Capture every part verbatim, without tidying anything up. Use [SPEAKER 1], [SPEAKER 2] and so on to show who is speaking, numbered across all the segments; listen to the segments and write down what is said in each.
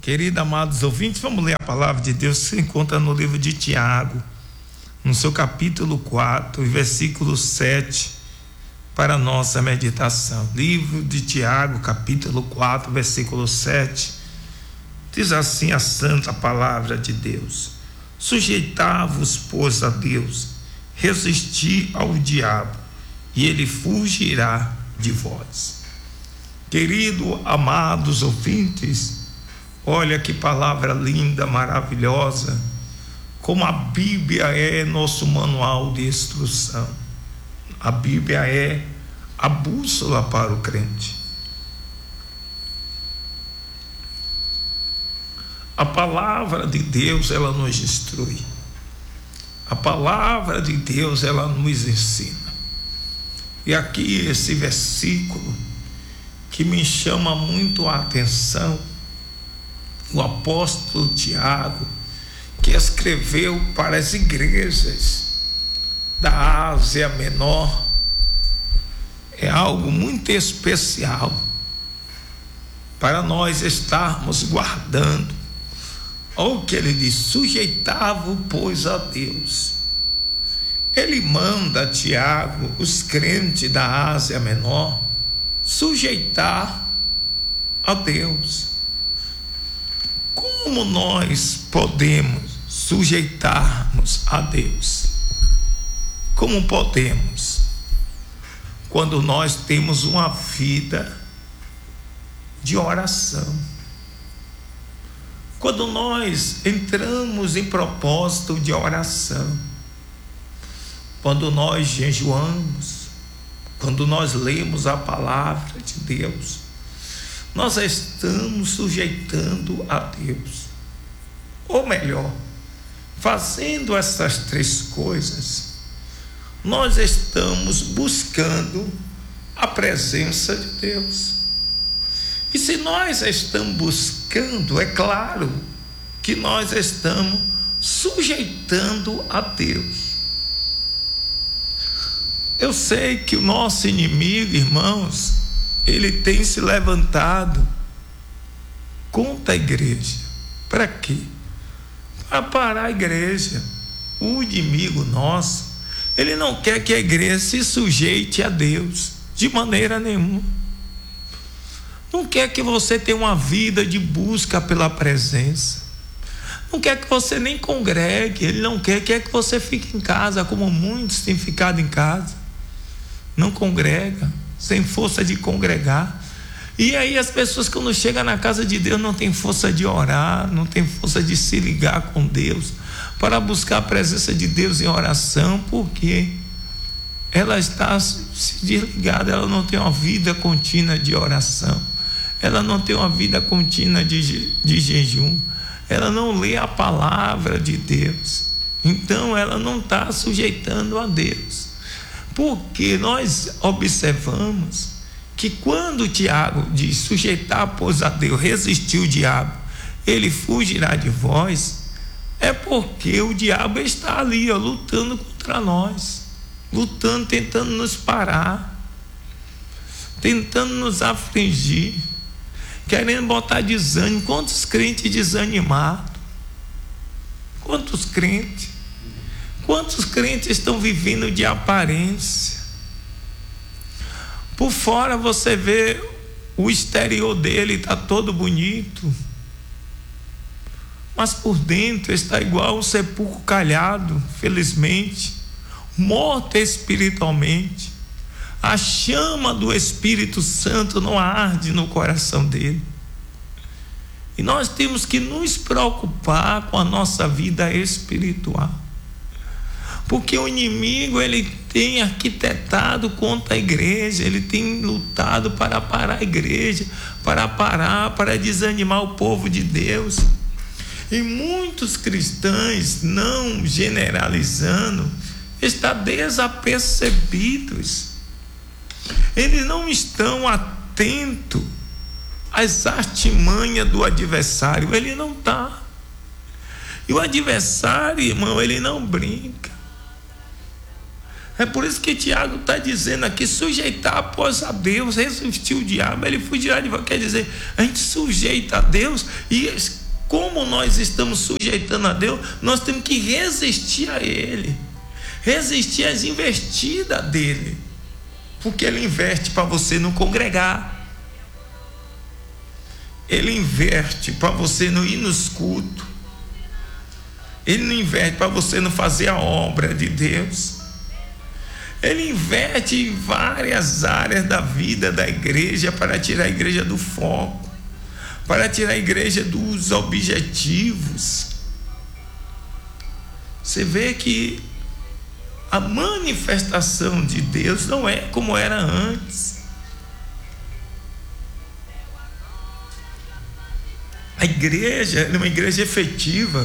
[SPEAKER 1] Queridos, amados ouvintes, vamos ler a palavra de Deus que se encontra no livro de Tiago, no seu capítulo quatro, versículo sete, para a nossa meditação. Livro de Tiago, capítulo quatro, versículo sete, diz assim a santa palavra de Deus: sujeitai-vos, pois, a Deus, resisti ao diabo, e ele fugirá de vós. Querido, amados ouvintes, olha que palavra linda, maravilhosa, como a Bíblia é nosso manual de instrução. A Bíblia é a bússola para o crente. A palavra de Deus, ela nos instrui. A palavra de Deus, ela nos ensina. E aqui esse versículo que me chama muito a atenção, o apóstolo Tiago, que escreveu para as igrejas da Ásia Menor, é algo muito especial para nós estarmos guardando. Olha o que ele diz: sujeitai-vos, pois, a Deus. Ele manda a Tiago, os crentes da Ásia Menor, sujeitar a Deus. Como nós podemos sujeitarmos a Deus? Como podemos? Quando nós temos uma vida de oração. Quando nós entramos em propósito de oração. Quando nós jejuamos. Quando nós lemos a palavra de Deus. Nós estamos sujeitando a Deus. Ou melhor, fazendo essas três coisas, nós estamos buscando a presença de Deus. E se nós estamos buscando, é claro que nós estamos sujeitando a Deus. Eu sei que o nosso inimigo, irmãos, ele tem se levantado contra a igreja. Para quê? Para parar a igreja. O inimigo nosso, ele não quer que a igreja se sujeite a Deus de maneira nenhuma. Não quer que você tenha uma vida de busca pela presença. Não quer que você nem congregue. Ele não quer, quer que você fique em casa, como muitos têm ficado em casa. Não congrega, sem força de congregar. E aí as pessoas, quando chegam na casa de Deus, não tem força de orar, não tem força de se ligar com Deus, para buscar a presença de Deus em oração, porque ela está se desligada, ela não tem uma vida contínua de oração, ela não tem uma vida contínua de, de jejum, ela não lê a palavra de Deus, então ela não está sujeitando a Deus. Porque nós observamos que quando Tiago diz sujeitar, pois, a Deus, resistir o diabo, ele fugirá de vós, é porque o diabo está ali, ó, lutando contra nós, lutando, tentando nos parar, tentando nos afligir, querendo botar desânimo. Quantos crentes desanimados? Quantos crentes? Quantos crentes estão vivendo de aparência? Por fora você vê o exterior dele, está todo bonito, mas por dentro está igual um sepulcro calhado, felizmente, morto espiritualmente. A chama do Espírito Santo não arde no coração dele. E nós temos que nos preocupar com a nossa vida espiritual. Porque o inimigo, ele tem arquitetado contra a igreja, ele tem lutado para parar a igreja, para parar, para desanimar o povo de Deus. E muitos cristãos, não generalizando, estão desapercebidos. Eles não estão atentos às artimanhas do adversário, ele não está. E o adversário, irmão, ele não brinca. É por isso que Tiago está dizendo aqui: sujeitar após a Deus, resistir o diabo, ele fugirá de vós. Quer dizer, a gente sujeita a Deus e como nós estamos sujeitando a Deus, nós temos que resistir a Ele, resistir às investidas dele, porque Ele inverte para você não congregar, Ele inverte para você não ir nos cultos, Ele não inverte para você não fazer a obra de Deus. Ele inverte em várias áreas da vida da igreja para tirar a igreja do foco, para tirar a igreja dos objetivos. Você vê que a manifestação de Deus não é como era antes. A igreja é uma igreja efetiva.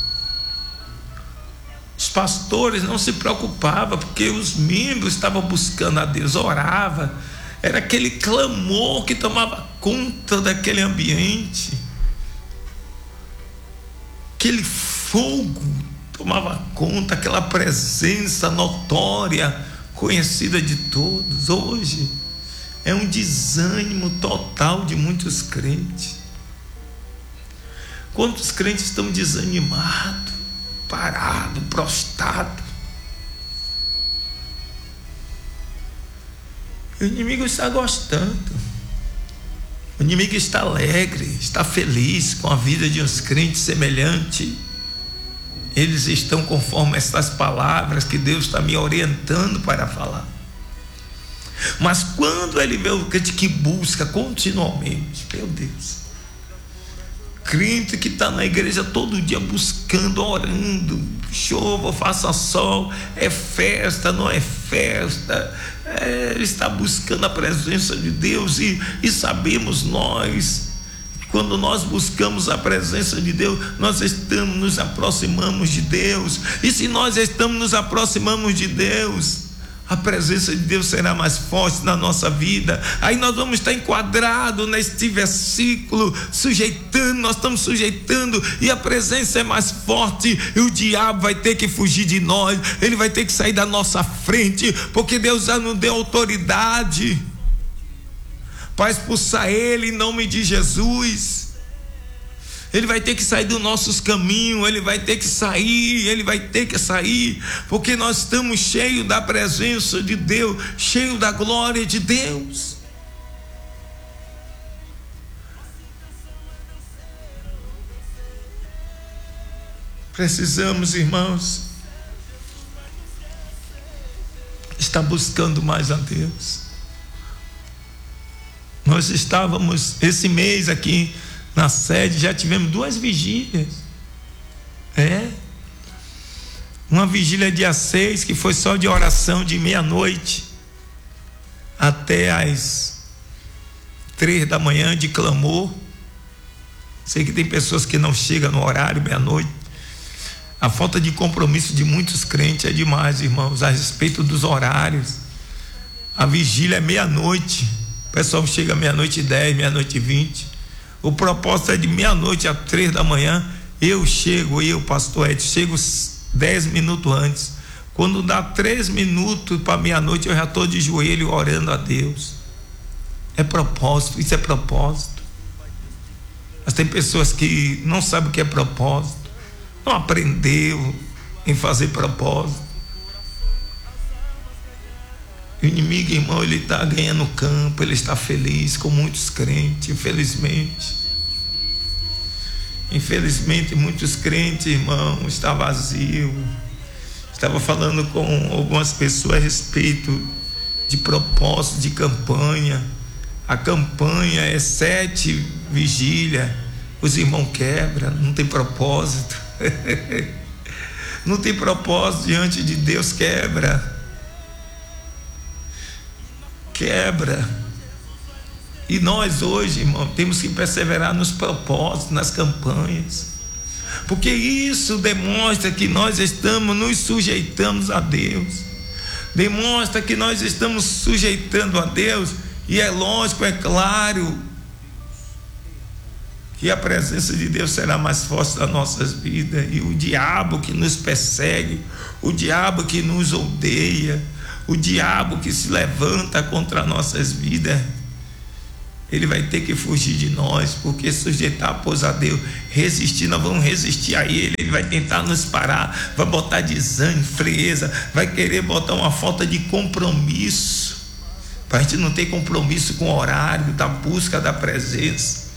[SPEAKER 1] Os pastores não se preocupavam, porque os membros estavam buscando a Deus, oravam. Era aquele clamor que tomava conta daquele ambiente, aquele fogo tomava conta, aquela presença notória, conhecida de todos. Hoje é um desânimo total de muitos crentes. Quantos crentes estão desanimados, parados, prostrados? O inimigo está gostando, o inimigo está alegre, está feliz com a vida de uns crentes semelhantes. Eles estão conforme essas palavras que Deus está me orientando para falar. Mas quando ele vê o crente que busca continuamente, meu Deus, crente que está na igreja todo dia buscando, orando, chova, faça sol, é festa, não é festa, é, ele está buscando a presença de Deus, e, e sabemos nós, quando nós buscamos a presença de Deus, nós estamos, nos aproximamos de Deus, e se nós estamos nos aproximamos de Deus, a presença de Deus será mais forte na nossa vida. Aí nós vamos estar enquadrados neste versículo, sujeitando, nós estamos sujeitando, e a presença é mais forte, e o diabo vai ter que fugir de nós, ele vai ter que sair da nossa frente, porque Deus já nos deu autoridade para expulsar ele em nome de Jesus. Ele vai ter que sair dos nossos caminhos, ele vai ter que sair, ele vai ter que sair, porque nós estamos cheios da presença de Deus, cheios da glória de Deus. Precisamos, irmãos, estar buscando mais a Deus. Nós estávamos esse mês aqui na sede, já tivemos duas vigílias. É. Uma vigília dia seis, que foi só de oração de meia-noite até as três da manhã de clamor. Sei que tem pessoas que não chegam no horário, meia-noite. A falta de compromisso de muitos crentes é demais, irmãos, a respeito dos horários. A vigília é meia-noite. O pessoal chega meia-noite e dez, meia-noite e vinte. O propósito é de meia-noite a três da manhã. Eu chego, eu, pastor Ed, chego dez minutos antes. Quando dá três minutos para meia-noite, eu já estou de joelho orando a Deus. É propósito, isso é propósito. Mas tem pessoas que não sabem o que é propósito, não aprendeu em fazer propósito. O inimigo, irmão, ele está ganhando campo, ele está feliz com muitos crentes, infelizmente. Infelizmente, muitos crentes, irmão, está vazio. Estava falando com algumas pessoas a respeito de propósito, de campanha. A campanha é sete vigílias, os irmãos quebram, não tem propósito. Não tem propósito diante de Deus, quebra. Quebra. E nós hoje, irmão, temos que perseverar nos propósitos, nas campanhas, porque isso demonstra que nós estamos nos sujeitando a Deus, demonstra que nós estamos sujeitando a Deus. E é lógico, é claro, que a presença de Deus será mais forte nas nossas vidas, e o diabo que nos persegue, o diabo que nos odeia, o diabo que se levanta contra nossas vidas, ele vai ter que fugir de nós, porque sujeitar, pois, a Deus, resistir, nós vamos resistir a ele, ele vai tentar nos parar, vai botar desânimo, frieza, vai querer botar uma falta de compromisso, para a gente não ter compromisso com o horário da busca da presença.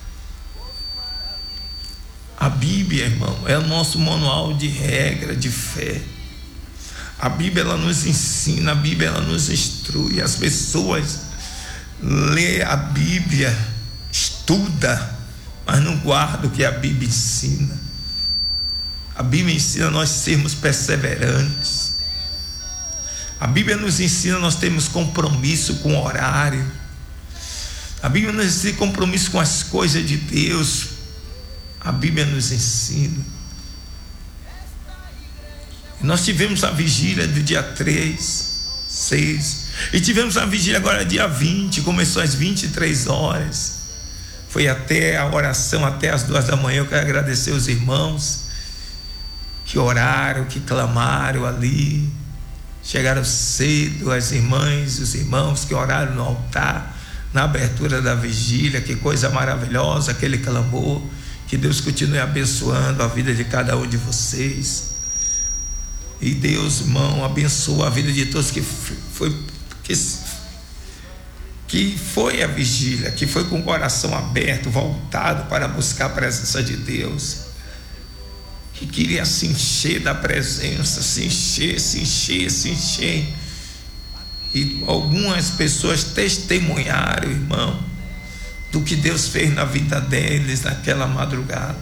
[SPEAKER 1] A Bíblia, irmão, é o nosso manual de regra, de fé. A Bíblia, ela nos ensina, a Bíblia, ela nos instrui. As pessoas lê a Bíblia, estuda, mas não guarda o que a Bíblia ensina. A Bíblia ensina nós sermos perseverantes. A Bíblia nos ensina nós termos compromisso com o horário. A Bíblia nos ensina compromisso com as coisas de Deus. A Bíblia nos ensina. Nós tivemos a vigília do dia três, seis, e tivemos a vigília agora dia vinte, começou às vinte e três horas, foi até a oração, até as duas da manhã. Eu quero agradecer os irmãos que oraram, que clamaram ali, chegaram cedo, as irmãs, os irmãos que oraram no altar, na abertura da vigília. Que coisa maravilhosa aquele clamor. Que Deus continue abençoando a vida de cada um de vocês. E Deus, irmão, abençoa a vida de todos que foi, que, que foi a vigília, que foi com o coração aberto, voltado para buscar a presença de Deus, que queria se encher da presença, se encher, se encher, se encher. E algumas pessoas testemunharam, irmão, do que Deus fez na vida deles naquela madrugada.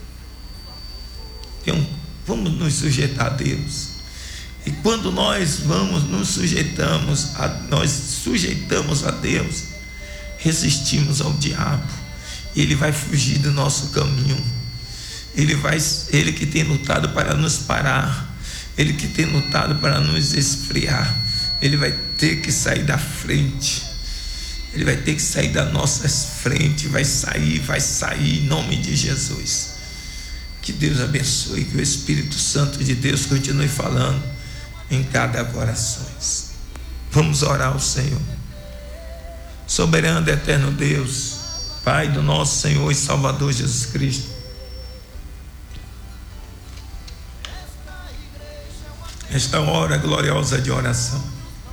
[SPEAKER 1] Então, vamos nos sujeitar a Deus. E quando nós vamos nos sujeitamos a, nós sujeitamos a Deus, resistimos ao diabo, e ele vai fugir do nosso caminho. Ele vai, ele que tem lutado para nos parar, ele que tem lutado para nos esfriar, ele vai ter que sair da frente. Ele vai ter que sair da nossa frente, vai sair, vai sair em nome de Jesus. Que Deus abençoe, que o Espírito Santo de Deus continue falando em cada coração. Vamos orar ao Senhor. Soberano e eterno Deus, Pai do nosso Senhor e Salvador Jesus Cristo, esta hora gloriosa de oração,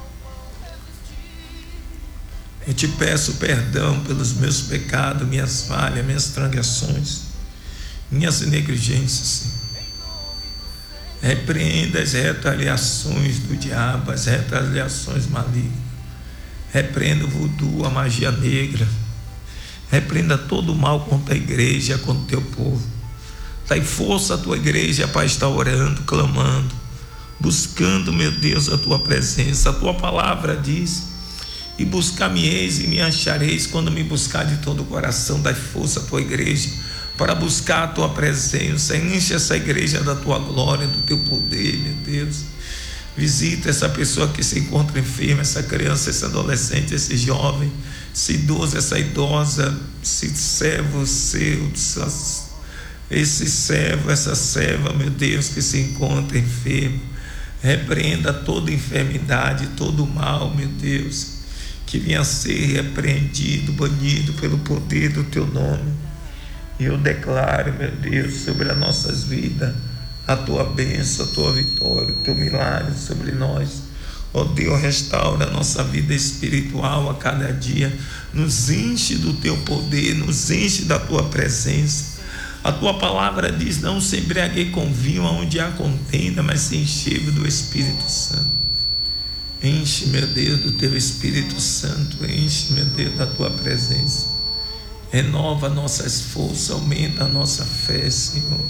[SPEAKER 1] eu te peço perdão pelos meus pecados, minhas falhas, minhas transgressões, minhas negligências, Senhor. Repreenda as retaliações do diabo, as retaliações malignas. Repreenda o voodoo, a magia negra. Repreenda todo o mal contra a igreja, contra o teu povo. Dai força à tua igreja para estar orando, clamando, buscando, meu Deus, a tua presença. A tua palavra diz: e buscar-me-eis e me achareis quando me buscar de todo o coração. Dai força à tua igreja para buscar a tua presença. Enche essa igreja da tua glória, do teu poder, meu Deus. Visita essa pessoa que se encontra enferma, essa criança, esse adolescente, esse jovem, esse idoso, essa idosa, esse servo seu, esse servo, essa serva, meu Deus, que se encontra enfermo. Repreenda toda enfermidade, todo mal, meu Deus, que venha a ser repreendido, banido pelo poder do teu nome. E eu declaro, meu Deus, sobre as nossas vidas, a tua bênção, a tua vitória, o teu milagre sobre nós. Ó Deus, restaura a nossa vida espiritual a cada dia, nos enche do teu poder, nos enche da tua presença. A tua palavra diz: não se embriaguei com vinho onde há contenda, mas se encheu do Espírito Santo. Enche, meu Deus, do teu Espírito Santo, enche, meu Deus, da tua presença. Renova nossas forças, aumenta a nossa fé, Senhor.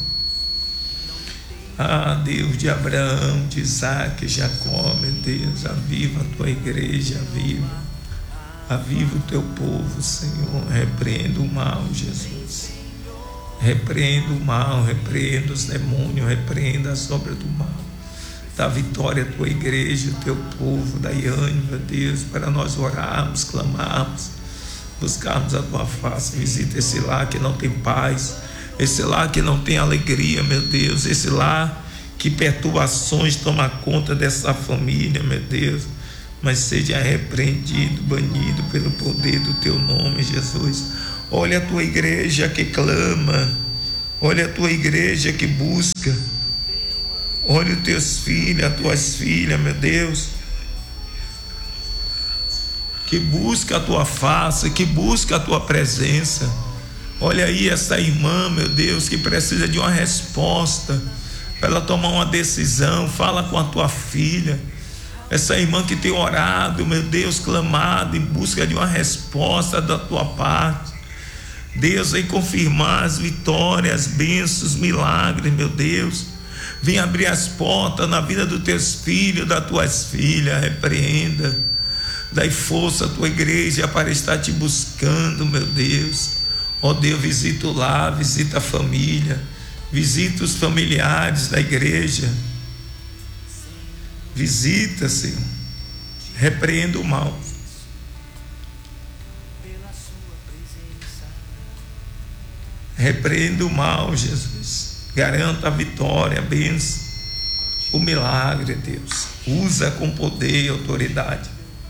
[SPEAKER 1] Ah, Deus de Abraão, de Isaac, Jacó, meu Deus, aviva a tua igreja, aviva, aviva o teu povo, Senhor. Repreenda o mal, Jesus. Repreenda o mal, repreenda os demônios, repreenda as obras do mal. Dá vitória à tua igreja, ao teu povo, dai ânimo, meu Deus, para nós orarmos, clamarmos, buscarmos a tua face. Visita esse lar que não tem paz, esse lar que não tem alegria, meu Deus, esse lar que perturbações tomam conta dessa família, meu Deus. mas seja repreendido, banido pelo poder do teu nome, Jesus. Olha a tua igreja que clama, olha a tua igreja que busca, olha os teus filhos, as tuas filhas, meu Deus, que busca a tua face, que busca a tua presença. Olha aí essa irmã, meu Deus, que precisa de uma resposta para ela tomar uma decisão. Fala com a tua filha, essa irmã que tem orado, meu Deus, clamado em busca de uma resposta da tua parte. Deus, vem confirmar as vitórias, as bênçãos, milagres, meu Deus. Vem abrir as portas na vida dos teus filhos, das tuas filhas. Repreenda, dai força à tua igreja para estar te buscando, meu Deus. Ó Deus, visita o lar, visita a família, visita os familiares da igreja. Visita, Senhor. Repreenda o mal. Repreenda o mal, Jesus. Garanta a vitória, a bênção, o milagre, Deus. Usa com poder e autoridade.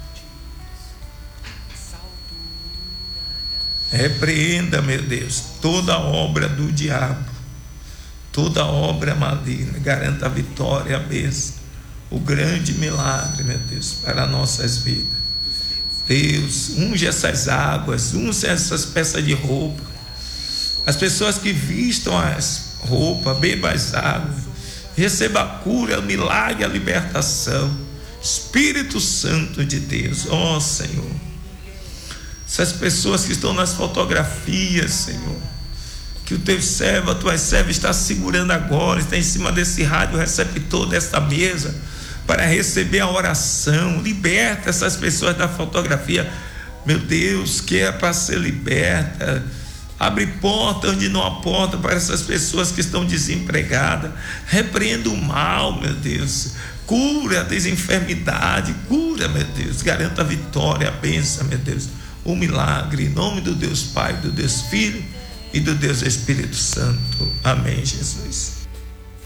[SPEAKER 1] Repreenda, meu Deus, toda obra do diabo, toda obra maligna. Garanta a vitória, a bênção, o grande milagre, meu Deus, para nossas vidas. Deus, unge essas águas, unge essas peças de roupa. As pessoas que vistam as roupas, bebam as águas, receba a cura, o milagre, a libertação. Espírito Santo de Deus, ó Senhor. Essas pessoas que estão nas fotografias, Senhor, que o teu servo, a tua serva está segurando agora, está em cima desse rádio receptor, desta mesa, para receber a oração. Liberta essas pessoas da fotografia, meu Deus, que é para ser liberta. Abre porta onde não há porta para essas pessoas que estão desempregadas. Repreenda o mal, meu Deus. Cura as enfermidades, cura, meu Deus. Garanta a vitória, a bênção, meu Deus. O milagre, em nome do Deus Pai, do Deus Filho e do Deus Espírito Santo. Amém, Jesus.